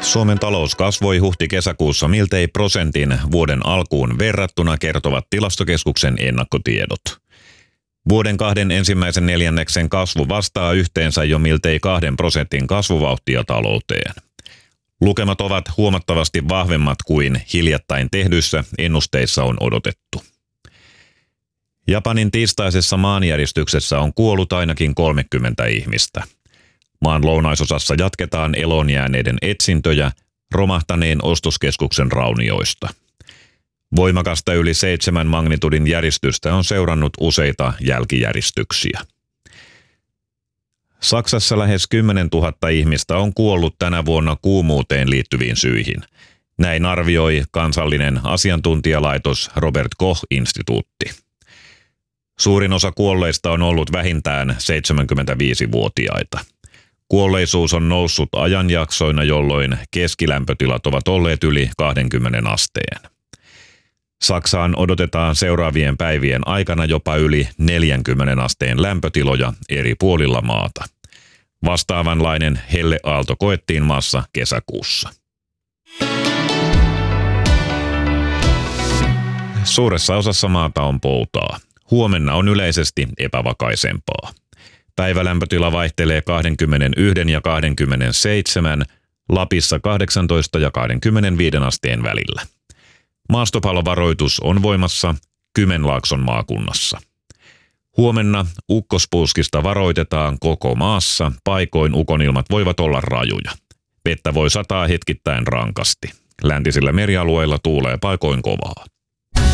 Suomen talous kasvoi huhti-kesäkuussa miltei prosentin vuoden alkuun verrattuna, kertovat Tilastokeskuksen ennakkotiedot. Vuoden 2 ensimmäisen neljänneksen kasvu vastaa yhteensä jo miltei 2% kasvuvauhtia talouteen. Lukemat ovat huomattavasti vahvemmat kuin hiljattain tehdyissä ennusteissa on odotettu. Japanin tiistaisessa maanjäristyksessä on kuollut ainakin 30 ihmistä. Maan lounaisosassa jatketaan eloon jääneiden etsintöjä romahtaneen ostoskeskuksen raunioista. Voimakasta yli 7 magnitudin järistystä on seurannut useita jälkijäristyksiä. Saksassa lähes 10 000 ihmistä on kuollut tänä vuonna kuumuuteen liittyviin syihin. Näin arvioi kansallinen asiantuntijalaitos Robert Koch-instituutti. Suurin osa kuolleista on ollut vähintään 75-vuotiaita. Kuolleisuus on noussut ajanjaksoina, jolloin keskilämpötilat ovat olleet yli 20 asteen. Saksaan odotetaan seuraavien päivien aikana jopa yli 40 asteen lämpötiloja eri puolilla maata. Vastaavanlainen helleaalto koettiin maassa kesäkuussa. Suuressa osassa maata on poutaa. Huomenna on yleisesti epävakaisempaa. Päivälämpötila vaihtelee 21 ja 27, Lapissa 18 ja 25 asteen välillä. Maastopallovaroitus on voimassa Kymenlaakson maakunnassa. Huomenna ukkospuuskista varoitetaan koko maassa, paikoin ukonilmat voivat olla rajuja. Vettä voi sataa hetkittäin rankasti. Läntisillä merialueilla tuulee paikoin kovaa.